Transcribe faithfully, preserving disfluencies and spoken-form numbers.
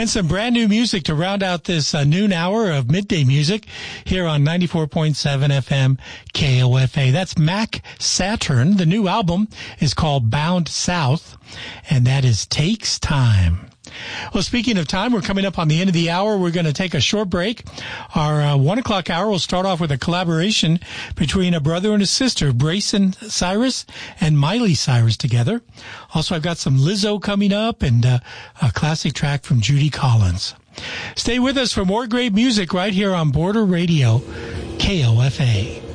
And some brand new music to round out this uh, noon hour of midday music here on ninety-four point seven F M K O F A. That's Mac Saturn. The new album is called Bound South, and that is Takes Time. Well, speaking of time, we're coming up on the end of the hour. We're going to take a short break. Our uh, one o'clock hour will start off with a collaboration between a brother and a sister, Brayson Cyrus and Miley Cyrus together. Also, I've got some Lizzo coming up and uh, a classic track from Judy Collins. Stay with us for more great music right here on Border Radio, K O F A.